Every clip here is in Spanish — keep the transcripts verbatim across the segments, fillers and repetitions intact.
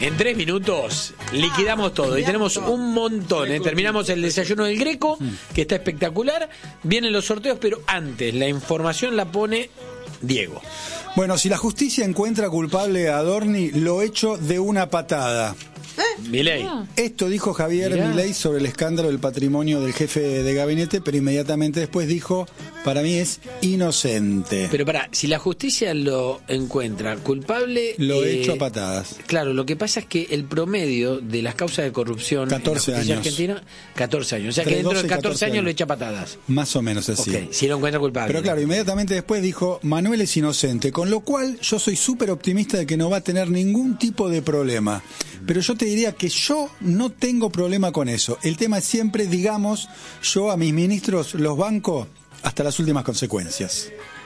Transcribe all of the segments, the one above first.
En tres minutos liquidamos todo y tenemos un montón. ¿eh? Terminamos el desayuno del Greco, que está espectacular. Vienen los sorteos, pero antes la información la pone Diego. Bueno, si la justicia encuentra culpable a Adorni, lo echo de una patada. ¿Eh? Milei. Esto dijo Javier Mirá. Milei sobre el escándalo del patrimonio del jefe de gabinete, pero inmediatamente después dijo, para mí es inocente. Pero pará, si la justicia lo encuentra culpable... Lo eh, echo a patadas. Claro, lo que pasa es que el promedio de las causas de corrupción catorce en la justicia años. argentina, catorce años. O sea que dentro de catorce años, años lo echa a patadas. Más o menos así. Okay, si lo encuentra culpable. Pero claro, inmediatamente después dijo, Manuel es inocente, con lo cual yo soy súper optimista de que no va a tener ningún tipo de problema. Pero yo te diría que yo no tengo problema con eso. El tema es siempre, digamos, yo a mis ministros los banco hasta las últimas consecuencias.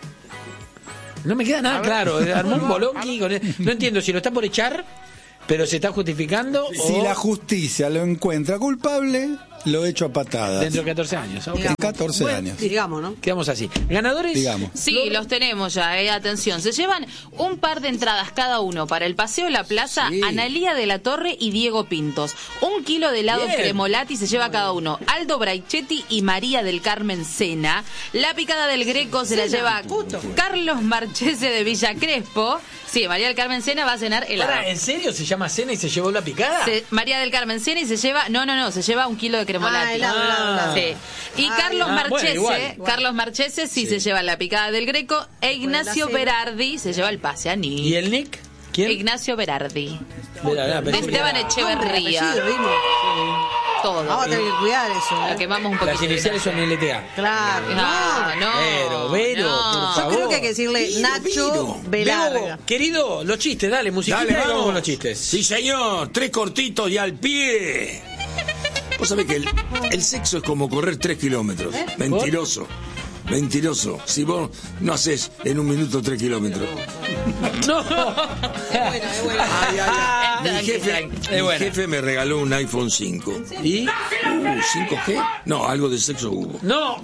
No me queda nada claro. Armó un bolonqui con el... No entiendo si lo está por echar, pero se está justificando. Si o... la justicia lo encuentra culpable, lo echo a patadas. Dentro de catorce años. Okay. Digamos, catorce bueno, años. Digamos, ¿no? Quedamos así. ¿Ganadores? Digamos. Sí, los tenemos ya, eh. Atención. Se llevan un par de entradas cada uno para el Paseo La Plaza, sí. Analía de la Torre y Diego Pintos. Un kilo de helado Bien. Cremolati se lleva cada uno. Aldo Braichetti y María del Carmen Sena. La picada del Greco se Sena, la lleva puto. Carlos Marchese de Villa Crespo. Sí, María del Carmen Sena va a cenar helado. Para, ¿en serio se llama Sena y se llevó la picada? Se, María del Carmen Sena y se lleva... No, no, no, se lleva un kilo de cremolati. Ah, helado, helado, helado. Sí. Y ah, Carlos ah, Marchese, bueno, igual, igual. Carlos Marchese sí, sí se lleva la picada del Greco e Ignacio Berardi se lleva el pase a Nick. ¿Y el Nick? ¿Quién? Ignacio Berardi. Verá, de Esteban Echeverría. Todo. Vamos a tener que cuidar eso. Lo quemamos un poquito. Las iniciales son L T A. Claro. No, no. Vero, Vero, no. por Yo favor. creo que hay que decirle Vero, Nacho Vero. Velarga. Vero, querido, los chistes, dale, musiquita. Dale, vamos vamos con los chistes. Sí, señor. Tres cortitos y al pie. Vos sabés que el, el sexo es como correr tres kilómetros. ¿Eh? Mentiroso. Mentiroso. Si vos no haces en un minuto tres kilómetros. No. Es buena, es buena. Ay, ay, ay. Mi, jefe, mi buena. jefe me regaló un iPhone cinco. ¿Y? Uh, ¿cinco G? No, algo de sexo hubo. No.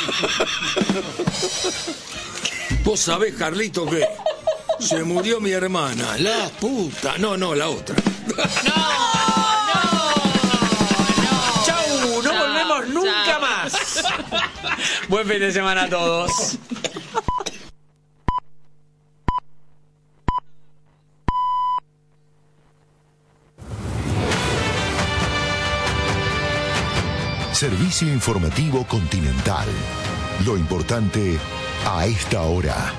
Vos sabés, Carlito, que se murió mi hermana. La puta. No, no, la otra. No. No volvemos nunca Chao. más. Buen fin de semana a todos. Servicio informativo Continental. Lo importante a esta hora.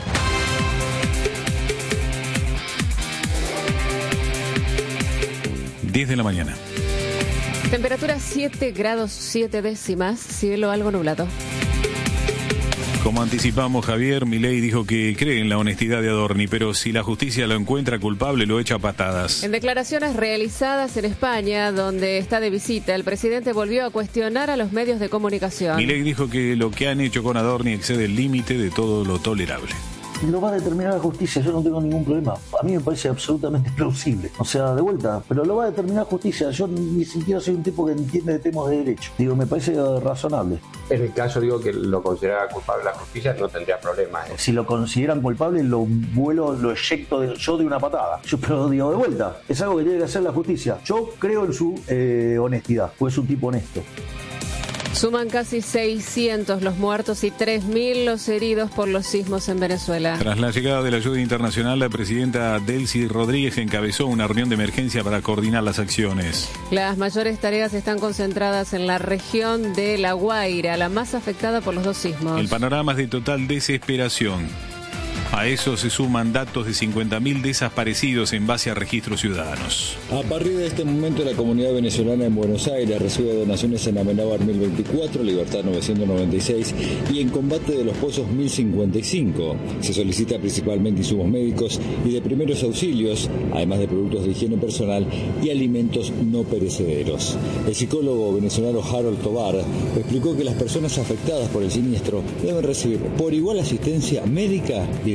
diez de la mañana. Temperatura siete grados siete décimas, cielo algo nublado. Como anticipamos, Javier Milei dijo que cree en la honestidad de Adorni, pero si la justicia lo encuentra culpable, lo echa a patadas. En declaraciones realizadas en España, donde está de visita, el presidente volvió a cuestionar a los medios de comunicación. Milei dijo que lo que han hecho con Adorni excede el límite de todo lo tolerable. Lo va a determinar la justicia, yo no tengo ningún problema. A mí me parece absolutamente plausible. O sea, de vuelta, pero lo va a determinar la justicia. Yo ni siquiera soy un tipo que entiende de temas de derecho. Digo, me parece razonable. En el caso, digo, que lo considerara culpable la justicia, no tendría problema. ¿eh? Si lo consideran culpable, lo vuelo, lo eyecto de, yo de una patada. Yo, pero digo, de vuelta, es algo que tiene que hacer la justicia. Yo creo en su eh, honestidad, pues es un tipo honesto. Suman casi seiscientos los muertos y tres mil los heridos por los sismos en Venezuela. Tras la llegada de la ayuda internacional, la presidenta Delcy Rodríguez encabezó una reunión de emergencia para coordinar las acciones. Las mayores tareas están concentradas en la región de La Guaira, la más afectada por los dos sismos. El panorama es de total desesperación. A eso se suman datos de cincuenta mil desaparecidos en base a registros ciudadanos. A partir de este momento, la comunidad venezolana en Buenos Aires recibe donaciones en Amenábar mil veinticuatro, Libertad novecientos noventa y seis y en Combate de los Pozos mil cincuenta y cinco. Se solicita principalmente insumos médicos y de primeros auxilios, además de productos de higiene personal y alimentos no perecederos. El psicólogo venezolano Harold Tobar explicó que las personas afectadas por el siniestro deben recibir por igual asistencia médica y de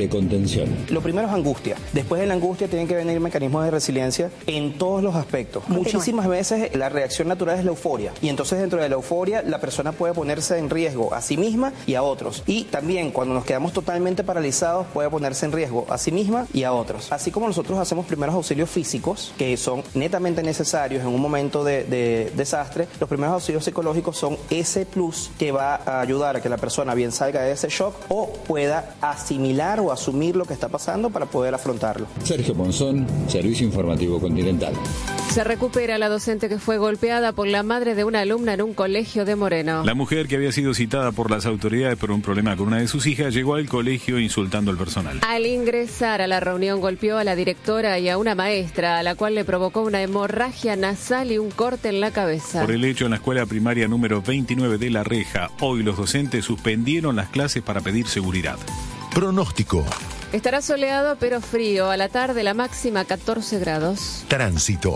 de contención. Lo primero es angustia. Después de la angustia tienen que venir mecanismos de resiliencia en todos los aspectos. Muchísimas veces la reacción natural es la euforia. Y entonces dentro de la euforia la persona puede ponerse en riesgo a sí misma y a otros. Y también cuando nos quedamos totalmente paralizados puede ponerse en riesgo a sí misma y a otros. Así como nosotros hacemos primeros auxilios físicos, que son netamente necesarios en un momento de, de desastre, los primeros auxilios psicológicos son ese plus que va a ayudar a que la persona bien salga de ese shock o pueda asimilar o asumir lo que está pasando para poder afrontarlo. Sergio Ponzón, Servicio Informativo Continental. Se recupera la docente que fue golpeada por la madre de una alumna en un colegio de Moreno. La mujer, que había sido citada por las autoridades por un problema con una de sus hijas, llegó al colegio insultando al personal. Al ingresar a la reunión golpeó a la directora y a una maestra, a la cual le provocó una hemorragia nasal y un corte en la cabeza. Por el hecho, en la escuela primaria número veintinueve de La Reja, hoy los docentes suspendieron las clases para pedir seguridad. Pronóstico. Estará soleado pero frío. A la tarde la máxima catorce grados. Tránsito.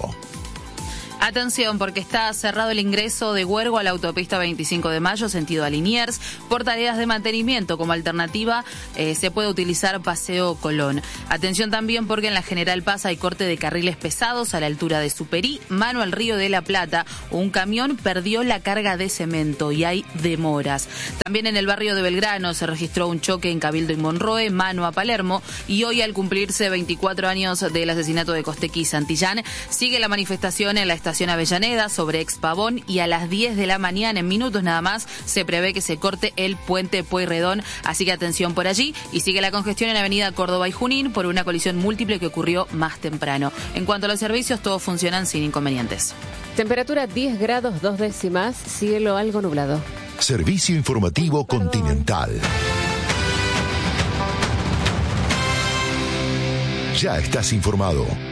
Atención, porque está cerrado el ingreso de Huergo a la autopista veinticinco de mayo, sentido a Liniers. Por tareas de mantenimiento, como alternativa, eh, se puede utilizar Paseo Colón. Atención también porque en la General Paz hay corte de carriles pesados a la altura de Superí, mano al Río de la Plata. Un camión perdió la carga de cemento y hay demoras. También en el barrio de Belgrano se registró un choque en Cabildo y Monroe, mano a Palermo. Y hoy, al cumplirse veinticuatro años del asesinato de Costequi y Santillán, sigue la manifestación en la estación Avellaneda sobre Ex Pavón, y a las diez de la mañana, en minutos nada más, se prevé que se corte el puente Pueyrredón, así que atención por allí. Y sigue la congestión en Avenida Córdoba y Junín por una colisión múltiple que ocurrió más temprano. En cuanto a los servicios, todos funcionan sin inconvenientes. Temperatura diez grados dos décimas, cielo algo nublado. Servicio Informativo Continental. Ya estás informado.